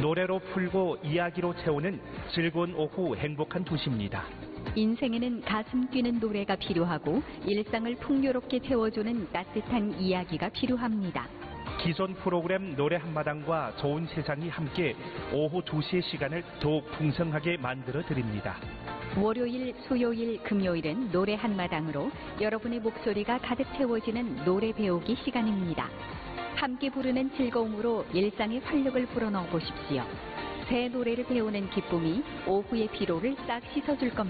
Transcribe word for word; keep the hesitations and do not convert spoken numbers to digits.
노래로 풀고 이야기로 채우는 즐거운 오후 행복한 도시입니다. 인생에는 가슴 뛰는 노래가 필요하고 일상을 풍요롭게 채워주는 따뜻한 이야기가 필요합니다. 기존 프로그램 노래 한마당과 좋은 세상이 함께 오후 두 시의 시간을 더욱 풍성하게 만들어 드립니다. 월요일, 수요일, 금요일은 노래 한마당으로 여러분의 목소리가 가득 채워지는 노래 배우기 시간입니다. 함께 부르는 즐거움으로 일상의 활력을 불어넣어 보십시오. 새 노래를 배우는 기쁨이 오후의 피로를 싹 씻어줄 겁니다.